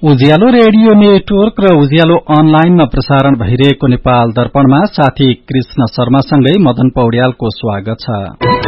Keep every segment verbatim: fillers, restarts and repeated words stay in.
उज्यालो radio network र उज्यालो अनलाइनमा प्रसारण भइरहेको नेपाल दर्पणमा साथी कृष्ण शर्मासँगै मदन पौड्यालको स्वागत छ।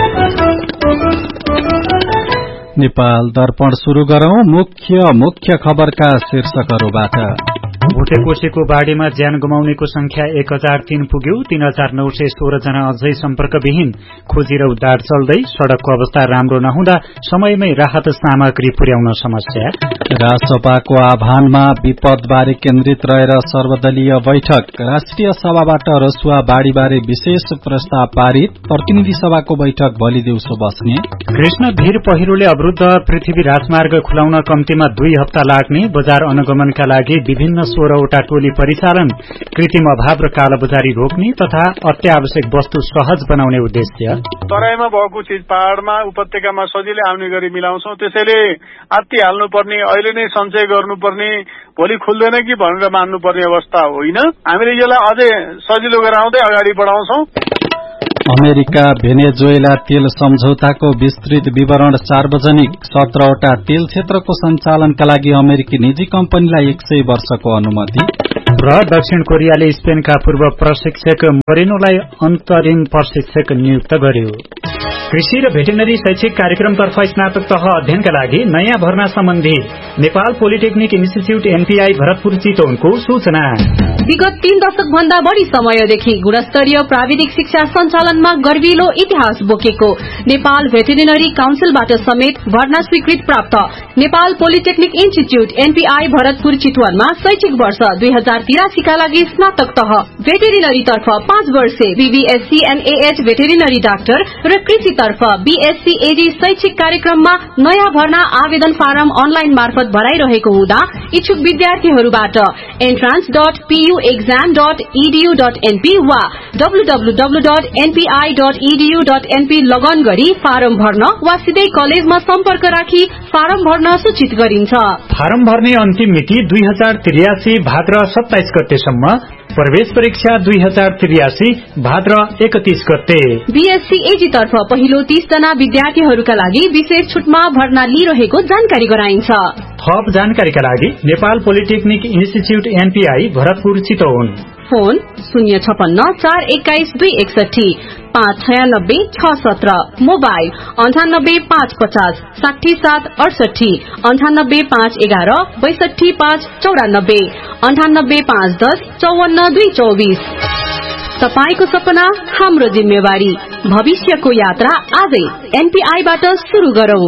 नेपाल दर्पण शुरू गरौं मुख्य मुख्य खबरका शीर्षकहरूबाट। भुटेकोसेको बाढीमा ज्यान गुमाउनेको संख्या एक हजार तीन पुग्यो। तीन हजार नौ सय सोह्र जना अझै सम्पर्कविहीन। खोजी र उद्धार चल्दै। सड़कको अवस्था राम्रो नहुँदा समयमै राहत सामग्री पुर्याउन समस्या। राजसभाको आह्वानमा विपदबारे केन्द्रित रहेर सर्वदलीय बैठक। राष्ट्रिय सभाबाट रसुवा बाढ़ीबारे विशेष प्रस्ताव पारित। प्रतिनिधि सभाको बैठक भोलि दिउँसो बस्ने। कृष्ण भीर पहिरोले अवरुद्ध पृथ्वी राजमार्ग खुलाउन कम्तीमा दुई हप्ता लाग्ने। बजार अनुगमनका लागि विभिन्न सोह्रवटा टोली परिचालन। कृत्रिम अभाव र कालोबजारी रोक्ने तथा अत्यावश्यक वस्तु सहज बनाउने उद्देश्य। तराईमा भएको चीज पहाड़मा उपत्यकामा सजिलै आउने गरी मिलाउँछौं। त्यसैले आत्ती हाल्नुपर्ने, अहिले नै सञ्चय गर्नुपर्ने, भोलि खुल्दैन कि भनेर मान्नुपर्ने अवस्था होइन। हामीले यसलाई अझै सजिलो गराउँदै अगाडि बढाउँछौं। अमेरिका भेनेजुएला तेल सम्झौताको विस्तृत विवरण सार्वजनिक। सत्रवटा तेल क्षेत्रको सञ्चालनका लागि अमेरिकी निजी कम्पनीलाई एक सय वर्षको अनुमति। र दक्षिण कोरियाले स्पेनका पूर्व प्रशिक्षक मोरेनोलाई अन्तरिम प्रशिक्षक नियुक्त गर्यो। कृषि र भेटेनरी शैक्षिक कार्यक्रमतर्फ स्नातक तह अध्ययनका लागि नयाँ भर्ना सम्बन्धी Nepal polytechnic institute NPI Bharatpur चितवनको सूचना। विगत तीन दशक भन्दा बढ़ी समयदेखि गुणस्तरीय प्राविधिक शिक्षा सञ्चालनमा गर्विलो इतिहास बोकेको नेपाल भेटेरिनरी काउन्सिलबाट समेत भर्ना स्वीकृत प्राप्त Nepal polytechnic institute NPI Bharatpur चितवनमा शैक्षिक वर्ष दुई हजार तिरासी का लागि स्नातक तह भेटेरिनरी तर्फ पाँच वर्षे बीबीएससी एनएएच भेटेरिनरी डाक्टर र कृषि तर्फ बीएससी एडी शैक्षिक कार्यक्रममा नयाँ भर्ना आवेदन फारम अनलाइन मार्फत भराइरहेको हुँदा इच्छुक विद्यार्थीहरूबाट entrance dot PU exam dot EDU dot NP वा W W W dot NPI dot EDU dot NP लगन गरी फारम भर्न वा सिधै कलेजमा सम्पर्क राखी फारम भर्न सूचित गरिन्छ। फारम भर्ने अन्तिम मिति दुई हजार त्रियासी भाद्र सत्ताइस गतेसम्म। प्रवेश परीक्षा दुई हजार त्रियासी भाद्र एकतीस गते। बीएससी एजी तर्फ पहिलो तीस जना विद्यार्थीहरूका लागि विशेष छुटमा भर्ना लिइरहेको जानकारी गराइन्छ। थप जानकारीका लागि Nepal polytechnic institute NPI Bharatpur Chitwan. Phone शून्य छपन्न चार एक्काइस दुई एकसठी पाँच छयानब्बे छ सत्र। मोबाइल अन्ठानब्बे पाँच पचास साठी सात अडसठी अन्ठानब्बे पाँच एघार बैसठी पाँच चौरानब्बे अन्ठानब्बे पाँच दस चौवन्न दुई चौबीस। तपाईको सपना हाम्रो जिम्मेवारी। भविष्यको यात्रा आजै एनपीआईबाट शुरू गरौं।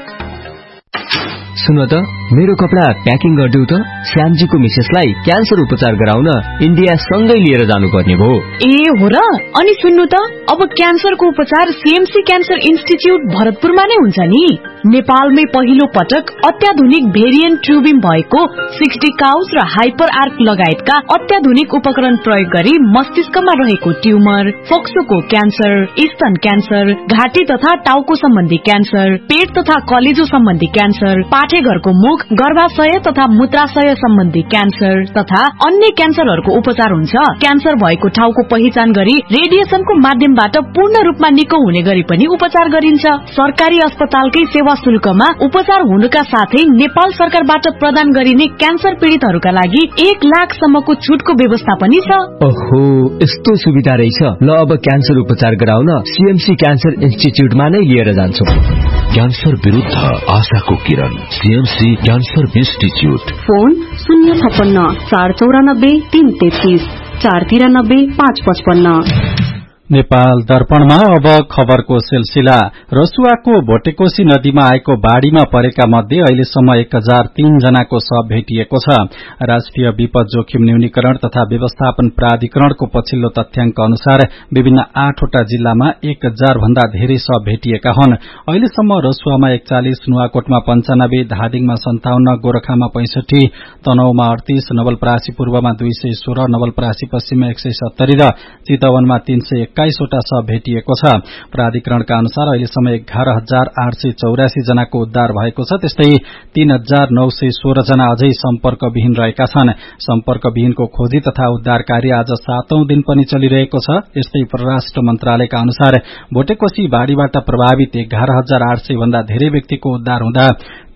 सुन त मेरो कपडा प्याकिङ गरिदेऊ त। श्यामजीको मिसेसलाई क्यान्सर उपचार गराउन इन्डिया सँगै लिएर जानुपर्ने भो। ए हो र। अनि सुन्नु त अब क्यान्सरको उपचार सीएमसी क्यान्सर इन्स्टिच्यूट भरतपुरमा नै हुन्छ नि। नेपालमै पहिलो पटक अत्याधुनिक भेरिएन्ट ट्युबिङ भएको सिक्सटी काउस र हाइपर आर्क लगायतका अत्याधुनिक उपकरण प्रयोग गरी मस्तिष्कमा रहेको ट्युमर, फोक्सोको क्यान्सर, स्तन क्यान्सर, घाँटी तथा टाउको सम्बन्धी क्यान्सर, पेट तथा कलेजो सम्बन्धी क्यान्सर, पाठेघरको मुख, गर्भाशय तथा मूत्राशय सम्बन्धी क्यान्सर तथा अन्य क्यान्सरहरूको उपचार हुन्छ। क्यान्सर भएको ठाउँको पहिचान गरी रेडिएसनको माध्यमबाट पूर्ण रूपमा निको हुने गरी पनि उपचार गरिन्छ। सरकारी अस्पतालकै सेवा शुल्कमा उपचार हुनुका साथै नेपाल सरकारबाट प्रदान गरिने क्यान्सर पीड़ितहरूका लागि एक लाख सम्मको छुटको व्यवस्था पनि छ। ओहो, यस्तो सुविधा रहेछ। ल अब क्यान्सर उपचार गराउन सीएमसी क्यान्सर इन्स्टिच्यूटमा नै लिएर जान्छु। क्यान्सर विरुद्ध आशाको किरण सीएमसी क्यान्सर इन्स्टिच्यूट। फोन शून्य छप्पन्न चार चौरानब्बे तीन तेत्तीस चार तिरानब्बे पाँच पचपन्न। नेपाल दर्पणमा अब खबरको सिलसिला। रसुवाको भोटेकोशी नदीमा आएको बाढ़ीमा परेका मध्ये अहिलेसम्म एक हजार तीन जनाको शव भेटिएको छ। राष्ट्रिय विपद जोखिम न्यूनीकरण तथा व्यवस्थापन प्राधिकरणको पछिल्लो तथ्याङ्क अनुसार विभिन्न आठवटा जिल्लामा एक हजार भन्दा धेरै शव भेटिएका हुन्। अहिलेसम्म रसुवामा एकचालिस, नुवाकोटमा पञ्चानब्बे, धादिङमा सन्ताउन्न, गोरखामा पैंसठी, तनहुमा अडतीस, नवलपरासी पूर्वमा दुई सय सोह्र, नवलपरासी पश्चिममा एक सय सत्तरी र चितवनमा तीन सय एक्काइसवटा शव भेटिएको छ। प्राधिकरणका अनुसार अहिलेसम्म एघार हजार आठ सय चौरासी जनाको उद्धार भएको छ। त्यस्तै तीन हजार नौ सय सोह्र जना अझै सम्पर्कविहीन रहेका छन्। सम्पर्कविहीनको खोजी तथा उद्धार कार्य आज सातौं दिन पनि चलिरहेको छ। यस्तै परराष्ट्र मन्त्रालयका अनुसार भोटेकोशी बाढ़ीबाट प्रभावित एघार हजार आठ सय भन्दा धेरै व्यक्तिको उद्धार हुँदा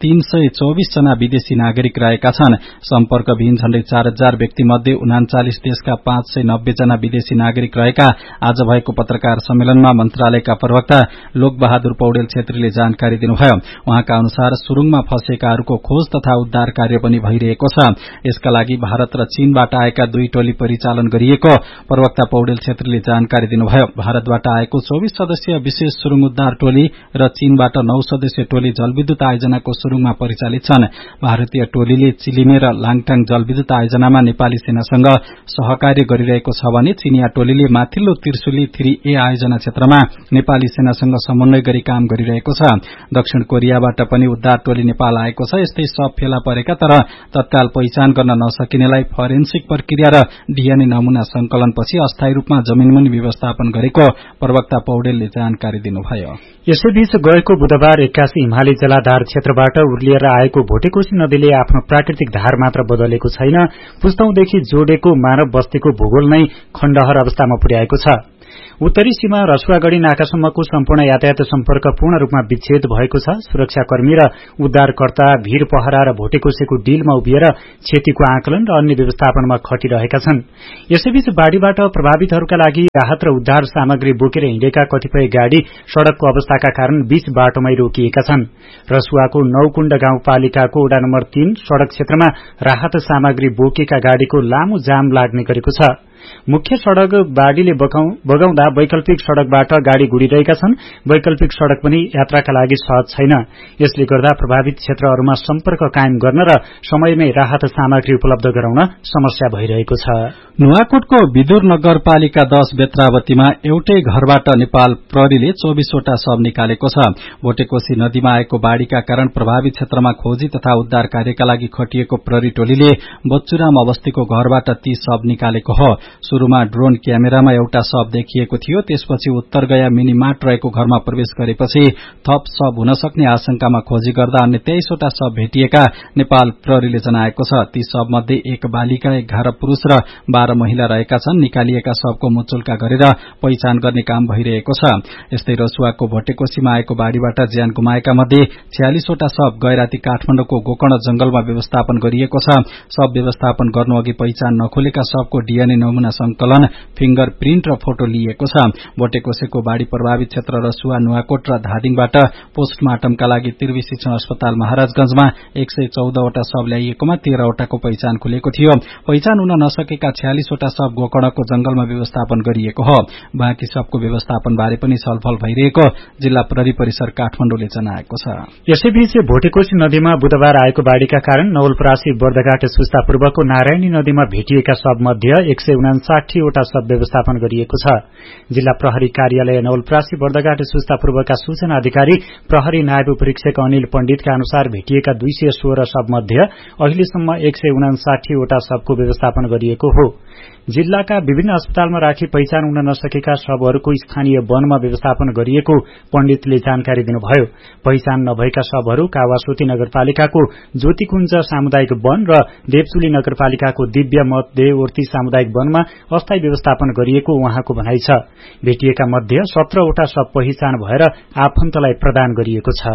तीन सय चौबिस जना विदेशी नागरिक रहेका छन्। सम्पर्कविहीन झण्डै चार हजार व्यक्ति मध्ये उनाचालिस देशका पाँच सय नब्बे जना विदेशी नागरिक रहेका आज भएको पत्रकार सम्मेलनमा मन्त्रालयका प्रवक्ता लोकबहादुर पौडेल छेत्रीले जानकारी दिनुभयो। उहाँका अनुसार सुरुङमा फँसेकाहरूको खोज तथा उद्धार कार्य पनि भइरहेको छ। यसका लागि भारत र चीनबाट आएका दुई टोली परिचालन गरिएको प्रवक्ता पौडेल छेत्रीले जानकारी दिनुभयो। भारतबाट आएको चौबिस सदस्यीय विशेष सुरुङ उद्धार टोली र चीनबाट नौ सदस्यीय टोली जलविद्युत आयोजनाको सुरुङमा परिचालित छन्। भारतीय टोलीले चिलिमे र लाङटाङ जलविद्युत आयोजनामा नेपाली सेनासँग सहकार्य गरिरहेको छ भने चीनिया टोलीले माथिल्लो त्रिशुली थ्री ए आयोजना क्षेत्रमा नेपाली सेनासँग समन्वय गरी काम गरिरहेको छ। दक्षिण कोरियाबाट पनि उद्धार टोली नेपाल आएको छ। यस्तै सब फेला परेका तर तत्काल पहिचान गर्न नसकिनेलाई फरेन्सिक प्रक्रिया र डीएनए नमूना संकलनपछि अस्थायी रूपमा जमिनमुनि व्यवस्थापन गरेको प्रवक्ता पौडेलले जानकारी दिनुभयो। यसैबीच गएको बुधबार एक्कासी हिमाली जलाधार क्षेत्रबाट उर्लिएर आएको भोटेकोशी नदीले आफ्नो प्राकृतिक धार मात्र बदलेको छैन, पुस्तौंदेखि जोडेको मानव बस्तीको भूगोल नै खण्डहर अवस्थामा पुर्याएको छ। उत्तरी सीमा रसुवागढ़ी नाकासम्मको सम्पूर्ण यातायात सम्पर्क पूर्ण रूपमा विच्छेद भएको छ। सुरक्षाकर्मी र उद्धारकर्ता भीड़ पहरा र भोटेकोशीको डिलमा उभिएर क्षतिको आकलन र अन्य व्यवस्थापनमा खटिरहेका छन्। यसैबीच बाढ़ीबाट प्रभावितहरूका लागि राहत र उद्धार सामग्री बोकेर हिँडेका कतिपय गाड़ी सड़कको अवस्थाका कारण बीच बाटोमै रोकिएका छन्। रसुवाको नौकुण्ड गाउँपालिकाको वडा नम्बर तीन सड़क क्षेत्रमा राहत सामग्री बोकेका गाड़ीको लामो जाम लाग्ने गरेको छ। मुख्य सड़क बाढ़ीले बगाउँदा वैकल्पिक सड़कबाट गाड़ी गुडिरहेका छन्। वैकल्पिक सड़क पनि यात्राका लागि सहज छैन। यसले गर्दा प्रभावित क्षेत्रहरूमा सम्पर्क कायम गर्न र समयमै राहत सामग्री उपलब्ध गराउन समस्या भइरहेको छ। नुवाकोटको विदुर नगरपालिका दश बेत्रावतीमा एउटै घरबाट नेपाल प्रहरीले चौबीसवटा शव निकालेको छ। भोटेकोशी नदीमा आएको बाढ़ीका कारण प्रभावित क्षेत्रमा खोजी तथा उद्धार कार्यका लागि खटिएको प्रहरी टोलीले बच्चुराम अवस्थीको घरबाट ती शव निकालेको हो। शुरूमा ड्रोन क्यामेरामा एउटा शव देखिएको थियो। त्यसपछि उत्तरगया मिनी मार्ट रहेको घरमा प्रवेश गरेपछि थप शव हुन सक्ने आशंकामा खोजी गर्दा अन्य तेइसवटा शव भेटिएका नेपाल प्रहरीले जनाएको छ। ती शव मध्ये एक बालिका, एघार पुरूष र बाह्र महिला रहेका छन्। निकालिएका शवको मुचुल्का गरेर पहिचान गर्ने काम भइरहेको छ। यस्तै रसुवाको भोटेकोशीमा आएको बाढ़ीबाट ज्यान गुमाएका मध्ये छयालिसवटा शव गैराती काठमाडौँको गोकर्ण जंगलमा व्यवस्थापन गरिएको छ। शव व्यवस्थापन गर्नु अघि पहिचान नखोलेका शवको डीएनए नमूना संकलन, फिंगर प्रिन्ट र फोटो लिएको छ। भोटेकोशीको बाढ़ी प्रभावित क्षेत्र रसुवा, नुवाकोट र धादिङबाट पोस्टमार्टमका लागि त्रिवी शिक्षण अस्पताल महाराजगंजमा एक सय चौधवटा शव ल्याइएकोमा तेह्रवटाको पहिचान खुलेको थियो। पहिचान हुन नसकेका छयालिसवटा शव गोकर्णको जंगलमा व्यवस्थापन गरिएको हो। बाँकी शवको व्यवस्थापन बारे पनि छलफल भइरहेको जिल्ला प्रहरी परिसर काठमाडौँले जनाएको छ। यसैबीच भोटेकोशी नदीमा बुधबार आएको बाढ़ीका कारण नवलपरासी बर्दघाट सुस्ता पूर्वको नारायणी नदीमा भेटिएका शव मध्ये एक सय उनासाठीवटा शव व्यवस्थापन गरिएको छ। जिल्ला प्रहरी कार्यालय नवलपरासी बर्दघाट सुस्ता पूर्वका सूचना अधिकारी प्रहरी नायब परीक्षक अनिल पण्डितका अनुसार भेटिएका दुई सय सोह्र शव मध्ये अहिलेसम्म एक सय उनासाठीवटा शवको व्यवस्थापन गरिएको हो। जिल्लाका विभिन्न अस्पतालमा राखी पहिचान हुन नसकेका शवहरूको स्थानीय वनमा व्यवस्थापन गरिएको पण्डितले जानकारी दिनुभयो। पहिचान नभएका शवहरू कावासोती नगरपालिकाको ज्योतिकुञ्ज सामुदायिक वन र देवचुली नगरपालिकाको दिव्य मत देववर्ती सामुदायिक वनमा अस्थायी व्यवस्थापन गरिएको उहाँको भनाइ छ। भेटिएका मध्ये सत्रवटा शव पहिचान भएर आफन्तलाई प्रदान गरिएको छ।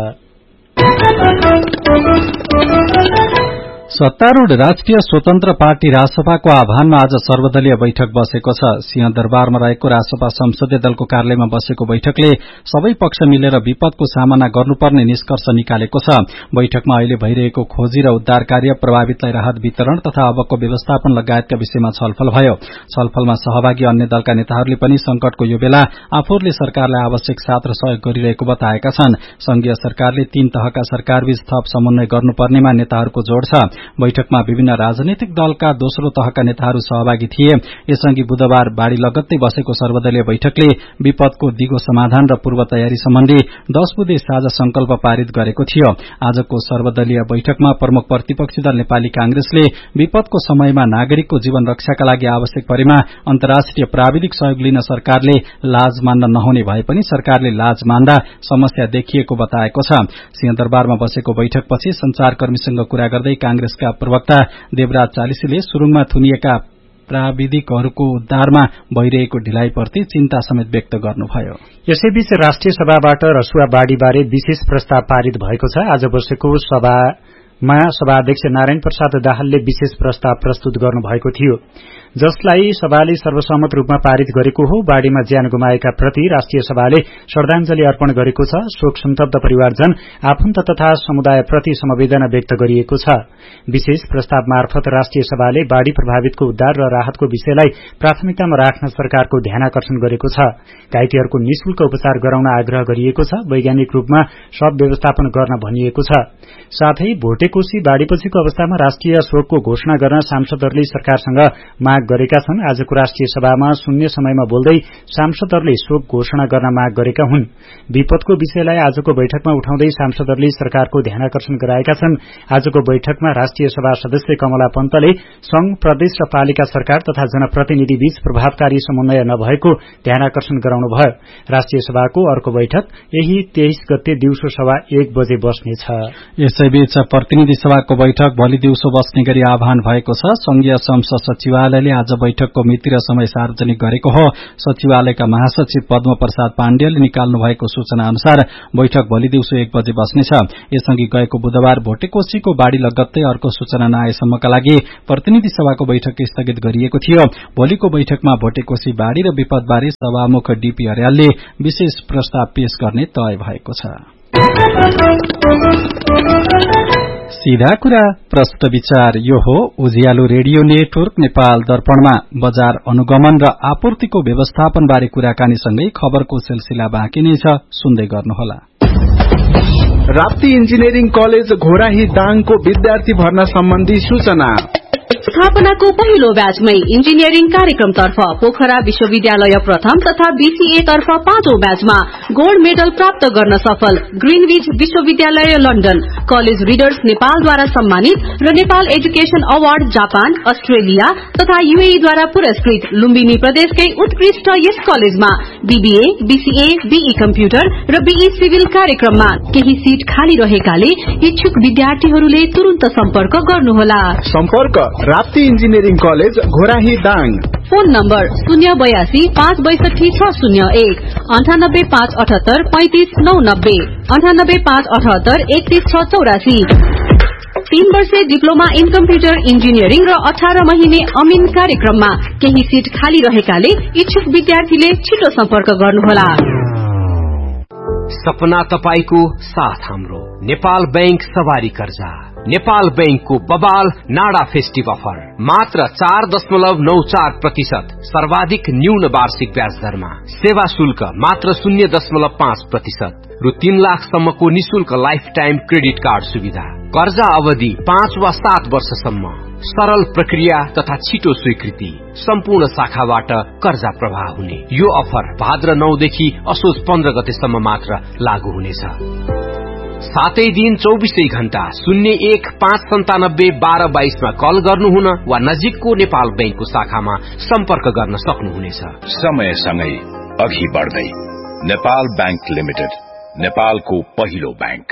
सत्तारूढ़ राष्ट्रिय स्वतन्त्र पार्टी रासपाको आह्वानमा आज सर्वदलीय बैठक बसेको छ। सिंहदरबारमा रहेको रासपा संसदीय दलको कार्यालयमा बसेको बैठकले सबै पक्ष मिलेर विपदको सामना गर्नुपर्ने निष्कर्ष निकालेको छ। बैठकमा अहिले भइरहेको खोजी र उद्धार कार्य, प्रभावितलाई राहत वितरण तथा अबको व्यवस्थापन लगायतका विषयमा छलफल भयो। छलफलमा सहभागी अन्य दलका नेताहरूले पनि संकटको यो बेला आफूहरूले सरकारलाई आवश्यक साथ र सहयोग गरिरहेको बताएका छन्। संघीय सरकारले तीन तहका सरकारबीच थप समन्वय गर्नुपर्नेमा नेताहरूको जोड़ छ। बैठकमा विभिन्न राजनैतिक दलका दोस्रो तहका नेताहरू सहभागी थिए। यसअघि बुधबार बाढ़ी लगत्तै बसेको सर्वदलीय बैठकले विपदको दिगो समाधान र पूर्व तयारी सम्बन्धी दश बुँदे साझा संकल्प पारित गरेको थियो। आजको सर्वदलीय बैठकमा प्रमुख प्रतिपक्षी दल नेपाली कांग्रेसले विपदको समयमा नागरिकको जीवन रक्षाका लागि आवश्यक परेमा अन्तर्राष्ट्रिय प्राविधिक सहयोग लिन सरकारले लाज मान्न नहुने भए पनि सरकारले लाज मान्दा समस्या देखिएको बताएको छ। सिंहदरबारमा बसेको बैठकपछि संचारकर्मीसँग कुरा गर्दै कांग्रेसका प्रवक्ता देवराज चालिसीले सुरुङमा थुनिएका प्राविधिकहरूको उद्धारमा भइरहेको ढिलाइप्रति चिन्ता समेत व्यक्त गर्नुभयो। यसैबीच राष्ट्रिय सभाबाट रसुवा बाढ़ीबारे विशेष प्रस्ताव पारित भएको छ। आज बसेको सभामा सभाध्यक्ष नारायण प्रसाद दाहालले विशेष प्रस्ताव प्रस्तुत गर्नुभएको थियो, जसलाई सभाले सर्वसम्मत रूपमा पारित गरेको हो। बाढ़ीमा ज्यान गुमाएका प्रति राष्ट्रिय सभाले श्रद्धांजलि अर्पण गरेको छ। शोक सन्तप्त परिवारजन, आफन्त तथा समुदायप्रति समवेदना व्यक्त गरिएको छ। विशेष प्रस्ताव मार्फत राष्ट्रिय सभाले बाढ़ी प्रभावितको उद्धार र राहतको विषयलाई प्राथमिकतामा राख्न सरकारको ध्यानाकर्षण गरेको छ। घाइतेहरूको निशुल्क उपचार गराउन आग्रह गरिएको छ। वैज्ञानिक रूपमा शव व्यवस्थापन गर्न भनिएको छ। साथै भोटेकोशी बाढ़ीपछिको अवस्थामा राष्ट्रिय शोकको घोषणा गर्न सांसदहरूले सरकारसँग माग गरेका छन्। आजको राष्ट्रिय सभामा शून्य समयमा बोल्दै सांसदहरूले शोक घोषणा गर्न माग गरेका हुन्। विपदको विषयलाई आजको बैठकमा उठाउँदै सांसदहरूले सरकारको ध्यानाकर्षण गराएका छन्। आजको बैठकमा राष्ट्रिय सभा सदस्य कमला पन्तले संघ, प्रदेश र पालिका सरकार तथा जनप्रतिनिधि बीच प्रभावकारी समन्वय नभएको ध्यानाकर्षण गराउनुभयो। राष्ट्रिय सभाको अर्को बैठक यही तेइस गते दिउँसो सवा एक बजे बस्नेछ। यसैबीच प्रतिनिधि सभाको बैठक भोलि दिउँसो बस्ने गरी आह्वान भएको छ। संघीय संसद सचिवालयले आज बैठकको मिति र समय सार्वजनिक गरेको हो। सचिवालयका महासचिव पद्म प्रसाद पाण्डेले निकाल्नु भएको सूचना अनुसार बैठक भोलि दिउँसो एक बजे बस्नेछ। यसअघि गएको बुधबार भोटेकोशीको बाढ़ी लगत्तै अर्को सूचना नआएसम्मका लागि प्रतिनिधि सभाको बैठक स्थगित गरिएको थियो। भोलिको बैठकमा भोटेकोशी बाढ़ी र विपदबारे सभामुख डीपी अर्यालले विशेष प्रस्ताव पेश गर्ने तय भएको छ। सीधा कुरा प्रश्न विचार यो हो उज्यालो रेडियो नेटवर्क नेपाल दर्पणमा बजार अनुगमन र आपूर्तिको व्यवस्थापन बारे कुराकानीसँगै खबरको सिलसिला बाँकी नै छ, सुन्दै गर्नुहोला। राप्ती इन्जिनियरिङ कलेज घोराही दाङको विद्यार्थी भर्ना सम्बन्धी सूचना। स्थापनाको पहिलो ब्याचमै इन्जिनियरिङ कार्यक्रमतर्फ पोखरा विश्वविद्यालय प्रथम तथा बीसीए तर्फ पाँचौं ब्याचमा गोल्ड मेडल प्राप्त गर्न सफल ग्रीनविच विश्वविद्यालय लन्डन, कलेज रिडर्स नेपालद्वारा सम्मानित र Nepal education award Japan, Australia तथा यूएईद्वारा पुरस्कृत लुम्बिनी प्रदेशकै उत्कृष्ट यस कलेजमा बीबीए, बीसीए, बीई कम्प्युटर र बीई सिभिल कार्यक्रममा केही सीट खाली रहेकाले इच्छुक विद्यार्थीहरूले तुरन्त सम्पर्क गर्नुहोला। सम्पर्क Rapti engineering college Ghorahi Dang. Phone number शून्य बयासी पाँच बैसठी छ शून्य एक अन्ठानब्बे पाँच अठहत्तर पैंतिस नौ नब्बे अन्ठानब्बे पाँच अठहत्तर एकतीस छ चौरासी। तीन वर्षे डिप्लोमा इन कम्प्युटर इन्जिनियरिङ र अठार महिने अमिन कार्यक्रममा केही सीट खाली रहेकाले इच्छुक विद्यार्थीले छिटो सम्पर्क गर्नुहोला। सपना तपाईको साथ हाम्रो नेपाल बैंक सवारी कर्जा। नेपाल बैंकको बबाल नाडा फेस्टिभ अफर मात्र चार दशमलव नौ चार प्रतिशत सर्वाधिक न्यून वार्षिक ब्याज दरमा, सेवा शुल्क मात्र शून्य दशमलव पाँच प्रतिशत रु तीन लाखसम्मको निशुल्क लाइफ टाइम क्रेडिट कार्ड सुविधा, कर्जा अवधि पाँच वा सात वर्षसम्म, सरल प्रक्रिया तथा छिटो स्वीकृति, सम्पूर्ण शाखाबाट कर्जा प्रवाह हुने। यो अफर भाद्र नौदेखि असोज पन्ध्र गतेसम्म मात्र लागू हुनेछ। सातै दिन चौबीसै घण्टा शून्य एक पाँच सन्तानब्बे बाह्र बाइसमा कल गर्नुहुन वा नजिकको नेपाल बैंकको शाखामा सम्पर्क गर्न सक्नुहुनेछ। समयसँगै अघि बढ्दै नेपाल बैंक लिमिटेड, नेपालको पहिलो बैंक।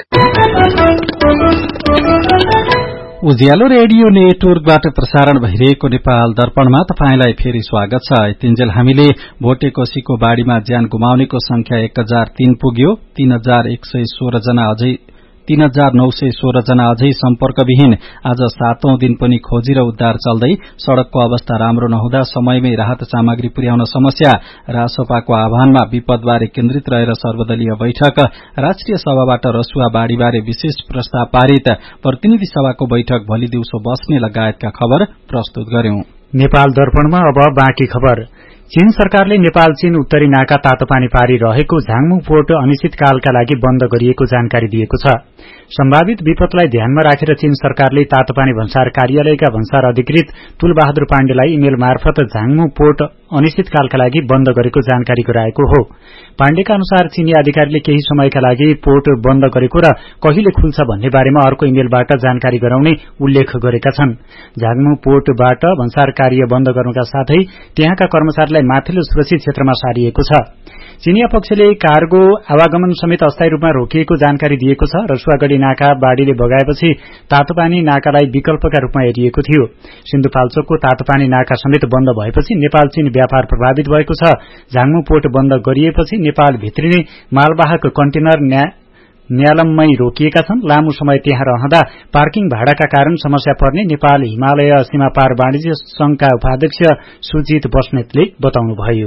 उज्यालो रेडियो नेटवर्कबाट प्रसारण भइरहेको नेपाल दर्पणमा तपाईंलाई फेरि स्वागत छ। तिनजेल हामीले भोटेकोशीको बाढ़ीमा ज्यान गुमाउनेको संख्या एक हजार तीन पुग्यो। तीन हजार एक सय सोह्र जना अझै तीन हजार नौ सय सोह्र जना अझै सम्पर्कविहीन। आज सातौं दिन पनि खोजी र उद्धार चल्दै। सड़कको अवस्था राम्रो नहुँदा समयमै राहत सामग्री पुर्याउन समस्या। रासपाको आह्वानमा विपदबारे केन्द्रित रहेर सर्वदलीय बैठक। राष्ट्रिय सभाबाट रसुवा बाढ़ीबारे विशेष प्रस्ताव पारित। प्रतिनिधि सभाको बैठक भोलि दिउँसो बस्ने लगायतका खबर प्रस्तुत गर्यौं। नेपाल दर्पणमा अब बाँकी खबर। चीन सरकारले नेपाल चीन उत्तरी नाका तातोपानी पारी रहेको झाङमु पोर्ट अनिश्चितकालका लागि बन्द गरिएको जानकारी दिएको छ। सम्भावित विपदलाई ध्यानमा राखेर चीन सरकारले तातोपानी भन्सार कार्यालयका भन्सार अधिकृत तुलबहादुर पाण्डेलाई इमेल मार्फत झाङमु पोर्ट अनिश्चितकालका लागि बन्द गरेको जानकारी गराएको हो। पाण्डेका अनुसार चीनी अधिकारीले केही समयका लागि पोर्ट बन्द गरेको र कहिले खुल्छ भन्ने बारेमा अर्को इमेलबाट जानकारी गराउने उल्लेख गरेका छन्। झाङमु पोर्टबाट भन्सार कार्य बन्द गर्नुका साथै त्यहाँका कर्मचारीलाई माथिल्लो सुरक्षित क्षेत्रमा सारिएको छ। चीनिया पक्षले कार्गो आवागमन समेत अस्थायी रूपमा रोकिएको जानकारी दिएको छ। रसुवागढ़ी नाका बाढ़ीले बगाएपछि तातोपानी नाकालाई विकल्पका रूपमा हेरिएको थियो। सिन्धुपाल्चोकको तातोपानी नाका समेत बन्द भएपछि नेपाल चीन व्यापार प्रभावित भएको छ। झाङमु पोर्ट बन्द गरिएपछि नेपाल भित्रिने मालवाहक कन्टेनर न्यालममै रोकिएका छन्। लामो समय त्यहाँ रहँदा पार्किङ भाडाका कारण समस्या पर्ने नेपाल हिमालय सीमापार वाणिज्य संघका उपाध्यक्ष सुजित बस्नेतले बताउनुभयो।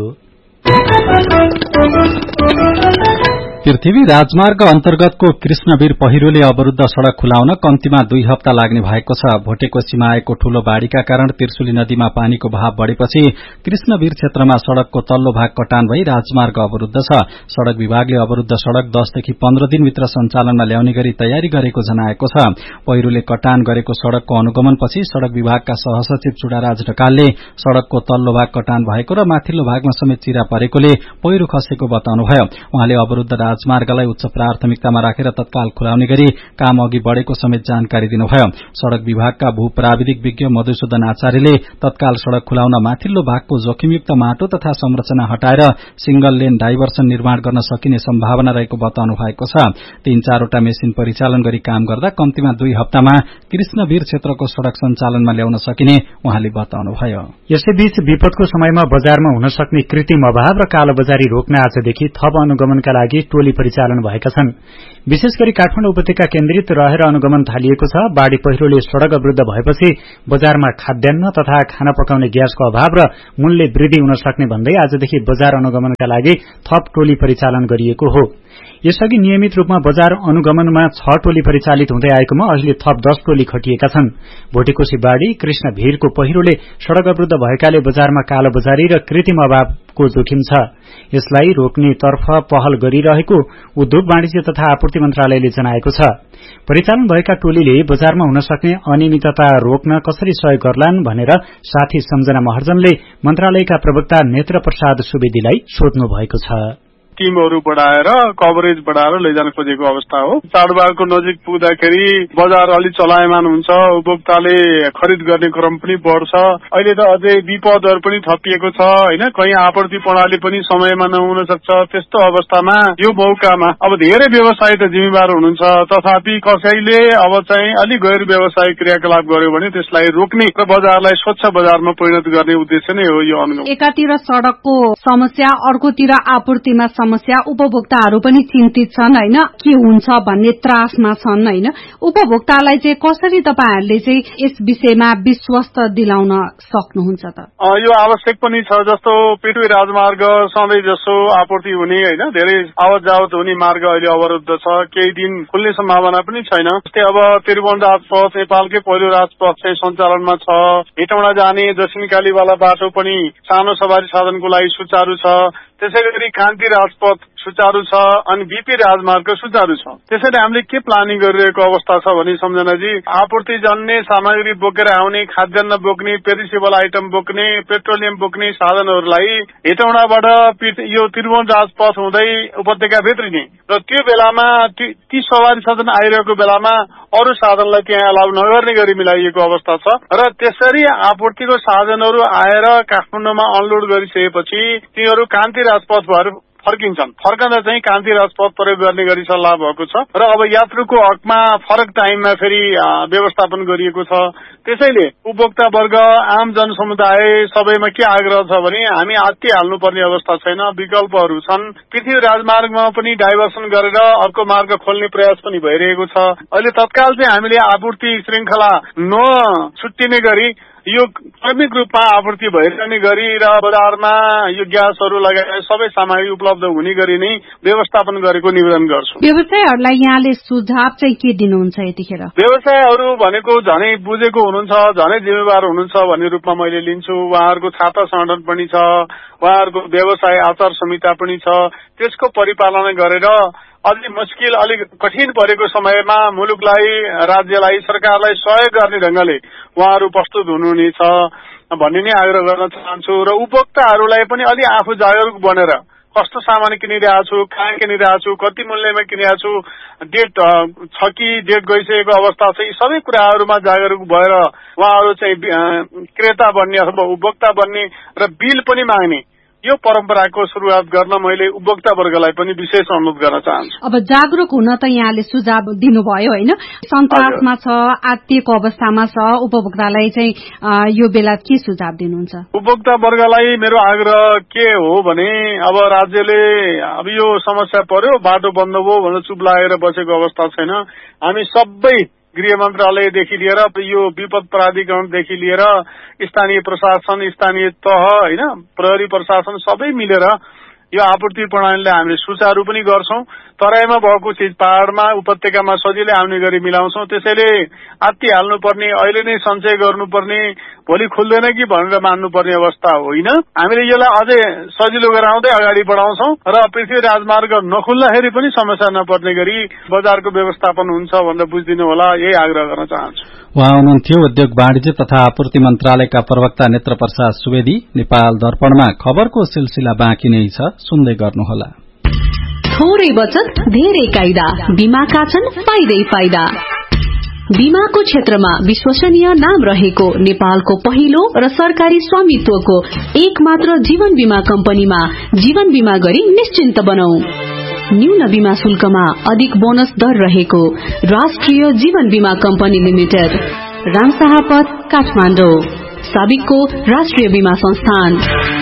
पृथ्वी राजमार्ग अन्तर्गतको कृष्णवीर पहिरोले अवरूद्ध सड़क खुलाउन कम्तीमा दुई हप्ता लाग्ने भएको छ। भोटेकोसीमा आएको ठूलो बाढ़ीका कारण त्रिशुली नदीमा पानीको बहाव बढ़ेपछि कृष्णवीर क्षेत्रमा सड़कको तल्लो भाग कटान भई राजमार्ग अवरूद्ध छ। सड़क विभागले अवरूद्ध सड़क दसदेखि पन्ध्र दिनभित्र सञ्चालनमा ल्याउने गरी तयारी गरेको जनाएको छ। पहिरोले कटान गरेको सड़कको अनुगमनपछि सड़क विभागका सहसचिव चुडाराज ढकालले सड़कको तल्लो भाग कटान भएको र माथिल्लो भागमा समेत चिरा परेकोले पहिरो खसेको बताउनुभयो। उहाँले अवरूद्ध राजमार्गलाई उच्च प्राथमिकतामा राखेर तत्काल खुलाउने गरी काम अघि बढ़ेको समेत जानकारी दिनुभयो। सड़क विभागका भू प्राविधिक विज्ञ मधुसूदन आचार्यले तत्काल सड़क खुलाउन माथिल्लो भागको जोखिमयुक्त माटो तथा संरचना हटाएर सिंगल लेन डाइभर्सन निर्माण गर्न सकिने सम्भावना रहेको बताउनु भएको छ। तीन चारवटा मेसिन परिचालन गरी काम गर्दा कम्तीमा दुई हप्तामा कृष्णवीर क्षेत्रको सड़क सञ्चालनमा ल्याउन सकिने उहाँले बताउनुभयो। यसैबीच विपदको समयमा बजारमा हुन सक्ने कृत्रिम अभाव र कालोबजारी रोक्न आजदेखि थप अनुगमनका लागि टोली परिचालन भएका छन्। विशेष गरी काठमाडौँ उपत्यका केन्द्रित रहेर अनुगमन थालिएको छ। बाढ़ी पहिरोले सड़क अवरूद्ध भएपछि बजारमा खाद्यान्न तथा खाना पकाउने ग्यासको अभाव र मूल्य वृद्धि हुन सक्ने भन्दै आजदेखि बजार अनुगमनका लागि थप टोली परिचालन गरिएको हो। यसअघि नियमित रूपमा बजार अनुगमनमा छ टोली परिचालित हुँदै आएकोमा अहिले थप दस टोली खटिएका छन्। भोटेकोशी बाढ़ी कृष्णवीरको पहिरोले सड़क अवरूद्ध भएकाले बजारमा कालोबजारी र कृत्रिम अभावको जोखिम छ। यसलाई रोक्ने तर्फ पहल गरिरहेको उद्योग वाणिज्य तथा आपूर्ति मन्त्रालयले जनाएको छ। परिचालन भएका टोलीले बजारमा हुन सक्ने अनियमितता रोक्न कसरी सहयोग गर्लान् भनेर साथी सम्झना महर्जनले मन्त्रालयका प्रवक्ता नेत्र प्रसाद सुवेदीलाई सोध्नु भएको छ। टिमहरू बढाएर कभरेज बढाएर लैजान खोजेको अवस्था हो। चाडबाडको नजिक पुग्दाखेरि बजार अलि चलायमान हुन्छ, उपभोक्ताले खरिद गर्ने क्रम पनि बढ्छ। अहिले त अझै विपदहरू पनि थपिएको छ हैन, कहीँ आपूर्ति प्रणाली पनि समयमा नहुन सक्छ। त्यस्तो अवस्थामा यो मौकामा अब धेरै व्यवसायी त जिम्मेवार हुनुहुन्छ, तथापि कसैले अब चाहिँ अलि गैर व्यवसायिक क्रियाकलाप गर्यो भने त्यसलाई रोक्ने र बजारलाई स्वच्छ बजारमा परिणत गर्ने उद्देश्य नै हो यो अनुगमन। एकातिर सड़कको समस्या, अर्कोतिर आपूर्तिमा समस्या, उपभोक्ताहरू पनि चिन्तित छन् हैन, के हुन्छ भन्ने त्रासमा छन् हैन। उपभोक्तालाई चाहिँ कसरी तपाईहरुले चाहिँ यस विषयमा विश्वस्त दिलाउन सक्नुहुन्छ त? यो आवश्यक पनि छ। जस्तो पृथ्वी राजमार्ग सधैँ जसो आपूर्ति हुने हैन, धेरै आवत जावत हुने मार्ग अहिले अवरुद्ध छ, केही दिन खुल्ने सम्भावना पनि छैन। जस्तै अब त्रिभुवन राजपथ नेपालकै पहिलो राजपथ चाहिँ सञ्चालनमा छ। हेटौँडा जाने दक्षिणकालीवाला बाटो पनि सानो सवारी साधनको लागि सुचारू छ। त्यसै गरी कान्ति राजपथ सुचारू छ अनि बीपी राजमार्ग सुचारू छ। त्यसैले हामीले के प्लानिङ गरिरहेको अवस्था छ भने सम्झनाजी, आपूर्ति जन्ने सामग्री बोकेर आउने, खाद्यान्न बोक्ने, पेरिसेबल आइटम बोक्ने, पेट्रोलियम बोक्ने साधनहरूलाई हेटौँडाबाट यो त्रिभुवन राजपथ हुँदै उपत्यका भित्रिने र त्यो बेलामा ती सवारी साधन आइरहेको बेलामा अरू साधनलाई त्यहाँ अलाउ नगर्ने गरी मिलाइएको अवस्था छ। र त्यसरी आपूर्तिको साधनहरू आएर काठमाडौँमा अनलोड गरिसकेपछि तिनीहरू कान्ति राजपथ भएर फर्किन्छन्। फर्कँदा चाहिँ कान्ति राजपथ प्रयोग गर्ने गरी सल्लाह भएको छ र अब यात्रुको हकमा फरक टाइममा फेरि व्यवस्थापन गरिएको छ। त्यसैले उपभोक्ता वर्ग, आम जनसमुदाय सबैमा के आग्रह छ भने हामी आत्ति हाल्नुपर्ने अवस्था छैन, विकल्पहरू छन्। पृथ्वी राजमार्गमा पनि डाइभर्सन गरेर अर्को मार्ग खोल्ने प्रयास पनि भइरहेको छ। अहिले तत्काल चाहिँ हामीले आपूर्ति श्रृंखला नछुट्टिने गरी यो क्रमिक रूपमा आपूर्ति भइरहने गरी र बजारमा यो ग्यासहरू लगायत सबै सामग्री उपलब्ध हुने गरी नै व्यवस्थापन गरेको निवेदन गर्छु। व्यवसायहरूलाई यहाँले सुझाव चाहिँ के दिनुहुन्छ यतिखेर? व्यवसायहरू भनेको झनै बुझेको हुनुहुन्छ, झनै जिम्मेवार हुनुहुन्छ भन्ने रूपमा मैले लिन्छु। उहाँहरूको खाता सङ्गठन पनि छ, उहाँहरूको व्यवसाय आचार संहिता पनि छ, त्यसको परिपालना गरेर अलि मुस्किल अलिक कठिन परेको समयमा मुलुकलाई, राज्यलाई, सरकारलाई सहयोग गर्ने ढंगले उहाँहरू प्रस्तुत हुनुहुनेछ। भन्ने नै आग्रह गर्न चाहन्छु र उपभोक्ताहरूलाई पनि अलि आफू जागरुक बनेर कस्तो सामान किनिरहेको छु, कहाँ किनिरहेको छु, कति मूल्यमा किनिरहेको छु, डेट छ कि डेट गइसकेको अवस्था छ, यी सबै कुराहरूमा जागरुक भएर उहाँहरू चाहिँ क्रेता बन्ने अथवा उपभोक्ता बन्ने र बिल पनि माग्ने यो परम्पराको सुरुवात गर्न मैले उपभोक्ता वर्गलाई पनि विशेष अनुरोध गर्न चाहन्छु। अब जागरुक हुन त यहाँले सुझाव दिनुभयो होइन, सन्तासमा छ, आत्तिएको अवस्थामा छ, उपभोक्तालाई चाहिँ यो बेला के सुझाव दिनुहुन्छ? उपभोक्ता वर्गलाई मेरो आग्रह के हो भने अब राज्यले अब यो समस्या पर्यो, बाटो बन्द भयो भनेर चुप लागेर बसेको अवस्था छैन। हामी सबै गृह मन्त्रालयदेखि लिएर यो विपद प्राधिकरणदेखि लिएर स्थानीय प्रशासन, स्थानीय तह होइन, प्रहरी प्रशासन सबै मिलेर यो आपूर्ति प्रणालीलाई हामीले सुचारू पनि गर्छौं। तराईमा भएको चिज पहाड़मा उपत्यकामा सजिलै आउने गरी मिलाउँछौं। त्यसैले आत्ति हाल्नुपर्ने, अहिले नै सञ्चय गर्नुपर्ने, भोलि खुल्दैन कि भनेर मान्नुपर्ने अवस्था होइन। हामीले यसलाई अझै सजिलो गराउँदै अगाडि बढाउँछौं र पृथ्वी राजमार्ग नखुल्दाखेरि पनि समस्या नपर्ने गरी बजारको व्यवस्थापन हुन्छ भनेर बुझिदिनु होला, यही आग्रह गर्न चाहन्छु। उहाँ हुनुहुन्थ्यो उद्योग वाणिज्य तथा आपूर्ति मन्त्रालयका प्रवक्ता नेत्र प्रसाद सुवेदी। नेपाल दर्पणमा खबरको सिलसिला बाँकी नै छ, सुन्दै गर्नुहोला। थोरै बचत धेरै कायदा, बीमाका छन् फाइदै फाइदा। बीमाको क्षेत्रमा विश्वसनीय नाम रहेको नेपालको पहिलो र सरकारी स्वामित्वको एक मात्र जीवन बीमा कम्पनीमा जीवन बीमा गरी निश्चिन्त बनौ। न्यून बीमा शुल्कमा अधिक बोनस दर रहेको राष्ट्रिय जीवन बीमा कम्पनी लिमिटेड, रामशाहपथ, काठमाडौँ। साबिकको राष्ट्रिय बीमा संस्थान।